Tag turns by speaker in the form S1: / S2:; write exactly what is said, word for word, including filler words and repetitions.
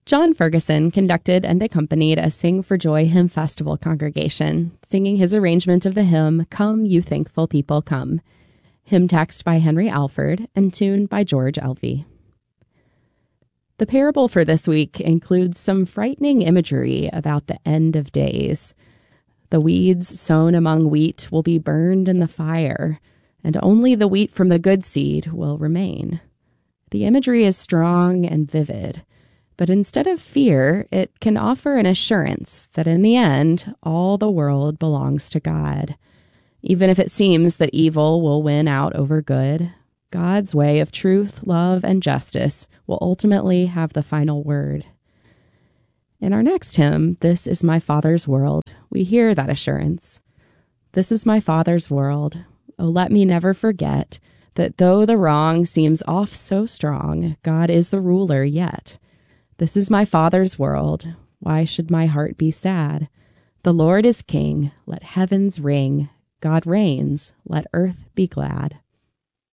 S1: John Ferguson conducted and accompanied a Sing for Joy Hymn Festival congregation, singing his arrangement of the hymn, Come, You Thankful People, Come. Hymn text by Henry Alford and tune by George Elvey. The parable for this week includes some frightening imagery about the end of days. The weeds sown among wheat will be burned in the fire, and only the wheat from the good seed will remain. The imagery is strong and vivid, but instead of fear, it can offer an assurance that in the end, all the world belongs to God. Even if it seems that evil will win out over good, God's way of truth, love, and justice will ultimately have the final word. In our next hymn, This is My Father's World, we hear that assurance. This is my Father's world. Oh, let me never forget that though the wrong seems off so strong, God is the ruler yet. This is my Father's world. Why should my heart be sad? The Lord is King. Let heavens ring. God reigns. Let earth be glad.